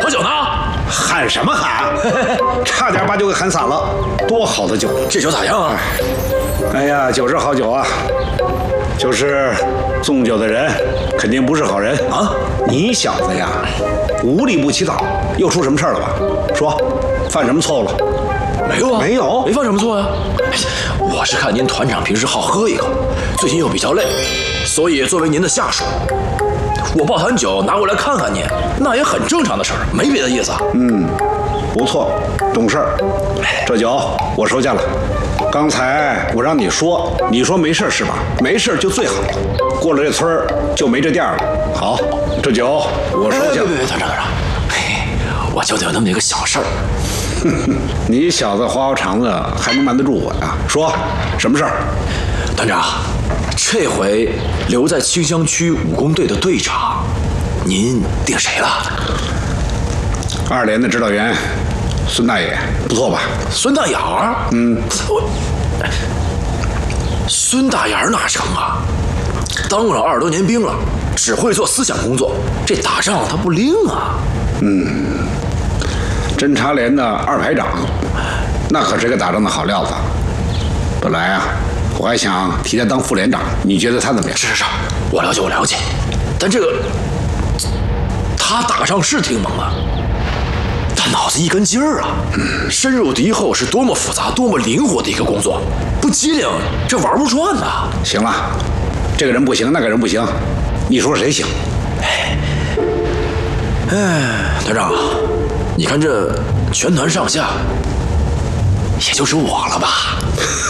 喝酒呢？ 喊什么喊？差点把酒给喊洒了，多好的酒！ 这酒咋样啊？ 哎呀，酒是好酒啊，就是送酒的人肯定不是好人啊！你小子呀，无利不起早，又出什么事儿了吧？说，犯什么错误了？ 没有啊， 没有， 没犯什么错呀。我是看您团长平时好喝一口，最近又比较累，所以作为您的下属，我抱坛酒拿过来看看您，那也很正常的事儿，没别的意思。 不错，懂事儿。这酒我收下了。刚才我让你说，你说没事是吧？没事就最好。过了这村儿就没这店了。好，这酒我收下了。 别，团长，嘿，我就得有那么一个小事儿。 你小子花花肠子还能瞒得住我呀？说什么事儿？ 团长，这回留在清乡区武工队的队长，您定谁了 ？2连的指导员孙大爷，不错吧？ 孙大眼儿？孙大眼儿哪成啊？当了20多年兵了，只会做思想工作，这打仗他不灵啊。 侦察连的2排长，那可是个打仗的好料子。本来啊，我还想提他当副连长，你觉得他怎么样？ 是，我了解。但这个他打仗是挺猛啊，但脑子一根筋儿啊。深入敌后是多么复杂、多么灵活的一个工作，不机灵这玩不转呐。 行了，这个人不行，那个人不行，你说谁行？ 团长，你看这全团上下，也就是我了吧？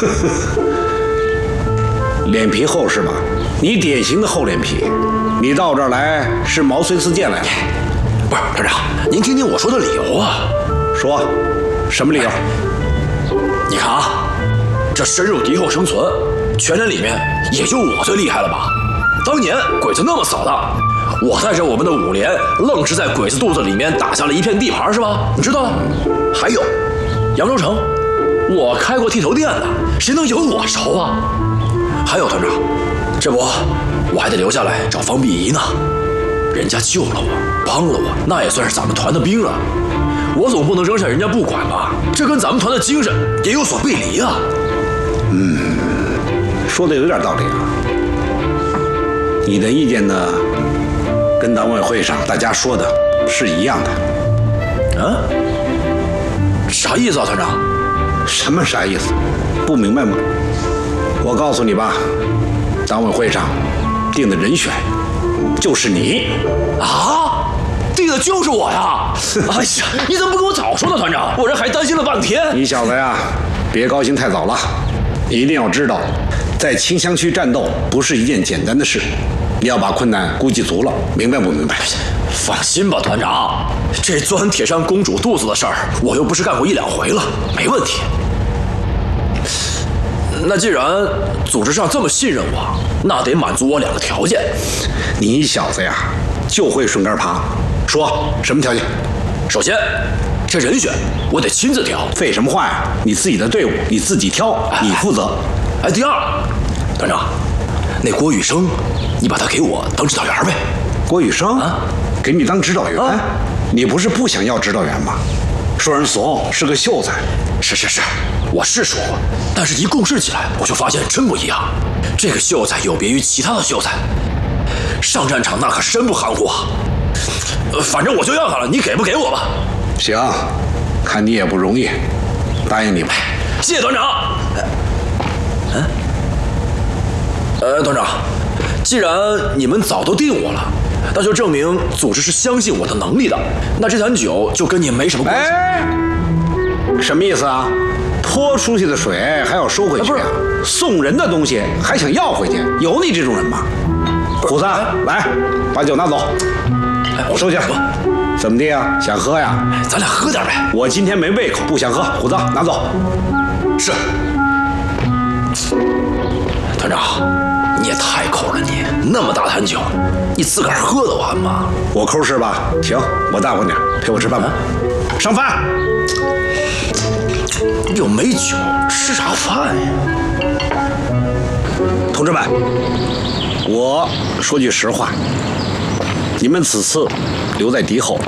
脸皮厚是吧？你典型的厚脸皮。你到这儿来是毛遂自荐来的？ 不是，团长，您听听我说的理由啊。 说，什么理由？ 你看啊，这深入敌后生存，全连里面也就我最厉害了吧？当年鬼子那么扫荡，我带着我们的5连，愣是在鬼子肚子里面打下了一片地盘，是吧？你知道的。还有，扬州城，我开过剃头店的，谁能有我熟啊？还有团长，这不，我还得留下来找方碧仪呢。人家救了我，帮了我，那也算是咱们团的兵啊。我总不能扔下人家不管吧？这跟咱们团的精神也有所背离啊。 说的有点道理啊。你的意见呢，跟党委会上大家说的是一样的。 啊？啥意思啊，团长？ 什么啥意思？不明白吗？我告诉你吧，党委会上定的人选就是你。 啊？定的就是我呀！哎呀，你怎么不跟我早说呢，团长？我这还担心了半天。 你小子呀，别高兴太早了。你一定要知道，在清乡区战斗不是一件简单的事，你要把困难估计足了，明白不明白？ 放心吧，团长，这钻铁扇公主肚子的事儿，我又不是干过1、2回了，没问题。那既然组织上这么信任我，那得满足我2个条件。 你小子呀，就会顺杆爬。说什么条件？ 首先，这人选我得亲自挑。 废什么话呀？你自己的队伍你自己挑，你负责。 第二，团长，那郭雨生，你把他给我当指导员呗。 郭雨生啊， 给你当指导员？你不是不想要指导员吗？说人怂是个秀才。 是，我是说过，但是一共事起来，我就发现真不一样。这个秀才有别于其他的秀才，上战场那可真不含糊啊。反正我就要他了，你给不给我吧？ 行，看你也不容易，答应你吧。 谢谢团长。团长，既然你们早都定我了，那就证明组织是相信我的能力的。那这坛酒就跟你没什么关系。 什么意思啊？泼出去的水还要收回去啊？送人的东西还想要回去？有你这种人吗？虎子，来，把酒拿走。我收下。怎么的呀？想喝呀？ 咱俩喝点呗。 我今天没胃口，不想喝。虎子，拿走。 是。团长，你也太抠了你！那么大坛酒，你自个儿喝得完吗？ 我抠是吧？行，我大方点，陪我吃饭吧。上饭。 又没酒，吃啥饭呀？ 同志们，我说句实话，你们此次留在敌后，